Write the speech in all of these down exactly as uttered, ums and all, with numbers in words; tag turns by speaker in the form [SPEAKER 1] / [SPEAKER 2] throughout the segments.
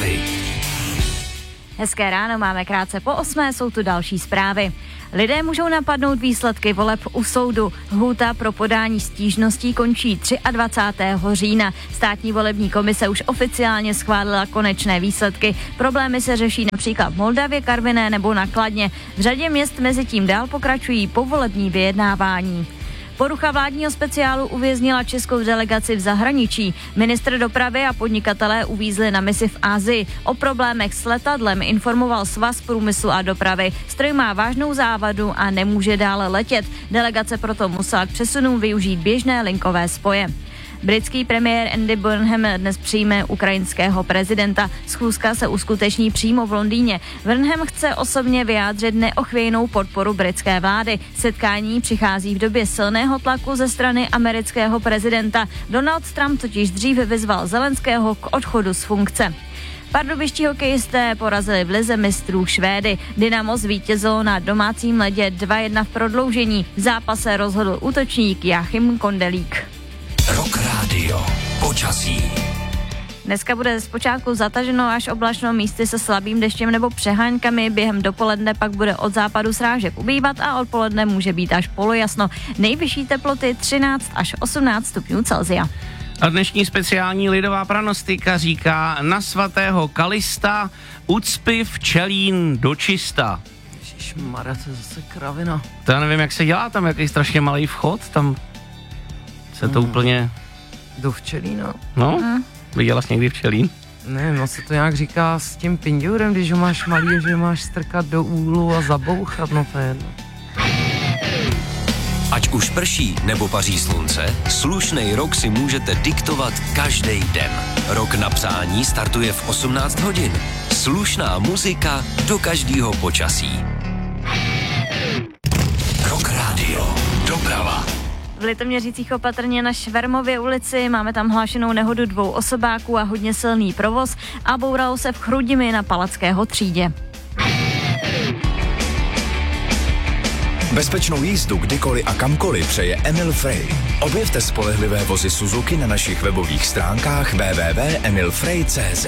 [SPEAKER 1] Prahy.
[SPEAKER 2] Hezké ráno, máme krátce po osmé, jsou tu další zprávy. Lidé můžou napadnout výsledky voleb u soudu. Lhůta pro podání stížností končí dvacátého třetího října. Státní volební komise už oficiálně schválila konečné výsledky. Problémy se řeší například v Moldavě, Karviné nebo na Kladně. V řadě měst mezi tím dál pokračují povolební vyjednávání. Porucha vládního speciálu uvěznila českou delegaci v zahraničí. Ministr dopravy a podnikatelé uvízli na misi v Asii. O problémech s letadlem informoval Svaz průmyslu a dopravy. Stroj má vážnou závadu a nemůže dále letět. Delegace proto musela k přesunu využít běžné linkové spoje. Britský premiér Andy Burnham dnes přijme ukrajinského prezidenta. Schůzka se uskuteční přímo v Londýně. Burnham chce osobně vyjádřit neochvějnou podporu britské vlády. Setkání přichází v době silného tlaku ze strany amerického prezidenta. Donald Trump totiž dříve vyzval Zelenského k odchodu z funkce. Pardubiští hokejisté porazili v lize mistrů Švédy. Dynamo zvítězilo na domácím ledě dva jedna v prodloužení. V zápase rozhodl útočník Joachim Kondelík.
[SPEAKER 1] Rock Radio. Počasí.
[SPEAKER 2] Dneska bude zpočátku zataženo až oblačno, místy se slabým deštěm nebo přeháňkami. Během dopoledne pak bude od západu srážek ubývat a odpoledne může být až polojasno. Nejvyšší teploty třináct až osmnáct stupňů Celsia.
[SPEAKER 3] A dnešní speciální lidová pranostika říká: na svatého Kalista ucpi včelín dočista.
[SPEAKER 4] Ježišmarja, to je zase kravina.
[SPEAKER 3] To já nevím, jak se dělá, tam jaký strašně malý vchod, tam se to hmm. úplně...
[SPEAKER 4] Do včelína?
[SPEAKER 3] No, hmm. viděla jsi někdy včelín?
[SPEAKER 4] Ne, no se to nějak říká s tím pinďurem, když ho máš malý, že máš strkat do úlu a zabouchat, no to je jedno.
[SPEAKER 1] Ať už prší nebo paří slunce, slušnej rok si můžete diktovat každý den. Rok na přání startuje v osmnáct hodin. Slušná muzika do každého počasí. Rock Radio. Doprava.
[SPEAKER 2] V Litoměřicích opatrně na Švermově ulici, máme tam hlášenou nehodu dvou osobáků a hodně silný provoz a bouralo se v Chrudimi na Palackého třídě.
[SPEAKER 5] Bezpečnou jízdu kdykoliv a kamkoliv přeje Emil Frey. Objevte spolehlivé vozy Suzuki na našich webových stránkách w w w tečka emil frey tečka c z.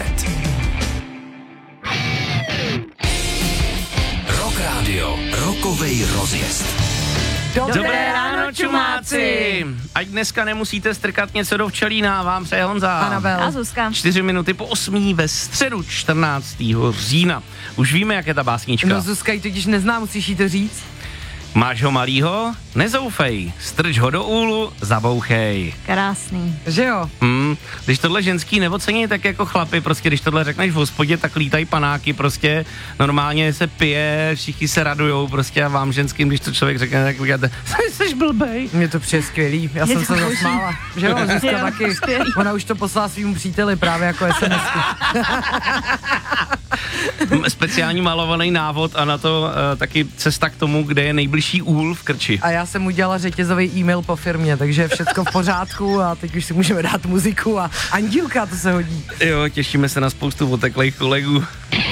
[SPEAKER 1] Rock Radio. Rokovej rozjezd.
[SPEAKER 3] Dobré, Dobré ráno, čumáci! Ať dneska nemusíte strkat něco do včelína, vám přeje Honza.
[SPEAKER 4] Anabel.
[SPEAKER 2] A Zuzka.
[SPEAKER 3] Čtyři minuty po osmí ve středu čtrnáctého října. Už víme, jak je ta básnička.
[SPEAKER 4] No Zuzka ji totiž nezná, musíš jí to říct.
[SPEAKER 3] Máš ho malýho? Nezoufej. Strč ho do úlu, zabouchej.
[SPEAKER 2] Krásný.
[SPEAKER 4] Že jo?
[SPEAKER 3] Hmm, když tohle ženský neocení, tak jako chlapi, prostě když tohle řekneš v hospodě, tak lítají panáky, prostě normálně se pije, všichni se radujou, prostě a vám ženským, když to člověk řekne, tak říkáte, jsi blbej.
[SPEAKER 4] Mně to přijde skvělý, já jsem se zasmála. Že jo, Zuzka taky. Ona už to poslala svým příteli právě jako es em esku.
[SPEAKER 3] Speciální malovaný návod a na to uh, taky cesta k tomu, kde je nejbližší úl v krči.
[SPEAKER 4] A já jsem udělala řetězový e-mail po firmě, takže je všecko v pořádku a teď už si můžeme dát muziku a Andílka, to se hodí.
[SPEAKER 3] Jo, těšíme se na spoustu oteklých kolegů.